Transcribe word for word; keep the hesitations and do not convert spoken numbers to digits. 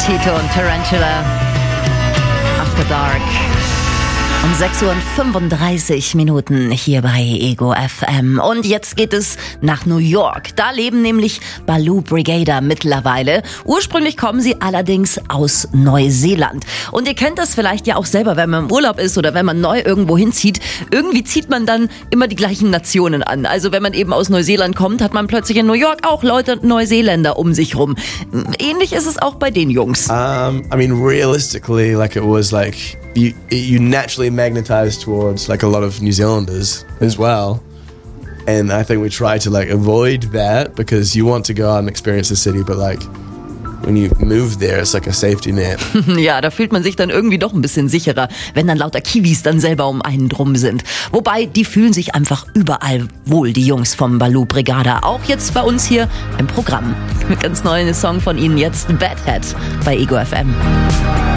Tito und Tarantula. After Dark. Um sechs Uhr fünfunddreißig Minuten hier bei Ego F M. Und jetzt geht es nach New York. Da leben nämlich Baloo Brigada mittlerweile. Ursprünglich kommen sie allerdings aus Neuseeland. Und ihr kennt das vielleicht ja auch selber, wenn man im Urlaub ist oder wenn man neu irgendwo hinzieht. Irgendwie zieht man dann immer die gleichen Nationen an. Also wenn man eben aus Neuseeland kommt, hat man plötzlich in New York auch Leute, Neuseeländer um sich rum. Ähnlich ist es auch bei den Jungs. Um, I mean, realistically, like it was like... You, you naturally magnetize towards like a lot of New Zealanders as well, and I think we try to like avoid that because you want to go out and experience the city, but like when you move there, it's like a safety net. Ja, da fühlt man sich dann irgendwie doch ein bisschen sicherer, wenn dann lauter Kiwis dann selber um einen drum sind. Wobei, die fühlen sich einfach überall wohl, die Jungs vom Baloo Brigada. Auch jetzt bei uns hier im Programm. Mit ganz neuen Song von ihnen jetzt, Bad Hat bei Ego F M.